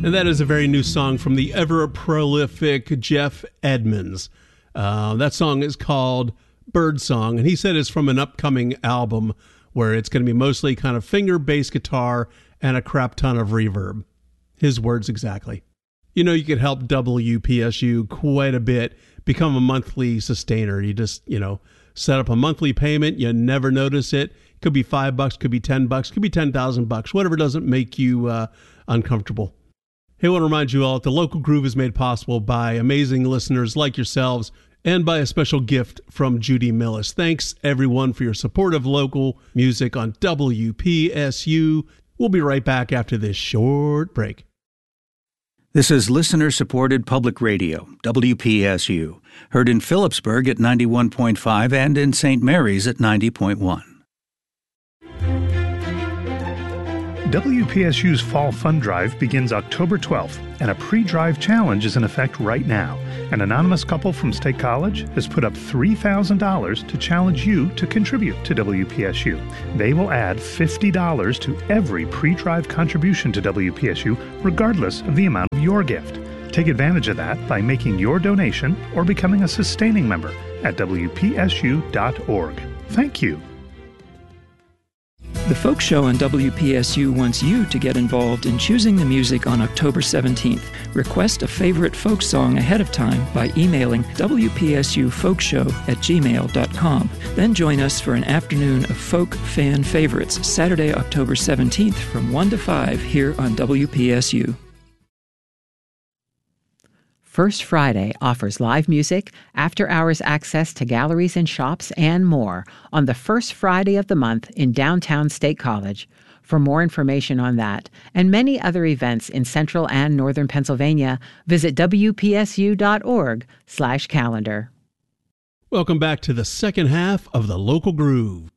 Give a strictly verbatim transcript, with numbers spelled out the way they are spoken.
And that is a very new song from the ever-prolific Jeff Edmonds. Uh, that song is called Bird Song, and he said it's from an upcoming album where it's going to be mostly kind of finger bass guitar and a crap ton of reverb. His words exactly. You know, you could help W P S U quite a bit, become a monthly sustainer. You just, you know, set up a monthly payment. You never notice it. Could be five bucks, could be ten bucks, could be ten thousand bucks, whatever doesn't make you uh, uncomfortable. Hey, I want to remind you all that the Local Groove is made possible by amazing listeners like yourselves and by a special gift from Judy Millis. Thanks, everyone, for your support of local music on W P S U. We'll be right back after this short break. This is listener-supported public radio, W P S U, heard in Phillipsburg at ninety-one point five and in Saint Mary's at ninety point one. W P S U's Fall Fund Drive begins October twelfth, and a pre-drive challenge is in effect right now. An anonymous couple from State College has put up three thousand dollars to challenge you to contribute to W P S U. They will add fifty dollars to every pre-drive contribution to W P S U, regardless of the amount of your gift. Take advantage of that by making your donation or becoming a sustaining member at W P S U dot org. Thank you. The Folk Show on W P S U wants you to get involved in choosing the music on October seventeenth. Request a favorite folk song ahead of time by emailing W P S U folkshow at gmail dot com. Then join us for an afternoon of folk fan favorites, Saturday, October seventeenth from one to five here on W P S U. First Friday offers live music, after-hours access to galleries and shops, and more on the first Friday of the month in downtown State College. For more information on that and many other events in Central and Northern Pennsylvania, visit W P S U dot org slash calendar. Welcome back to the second half of the Local Groove.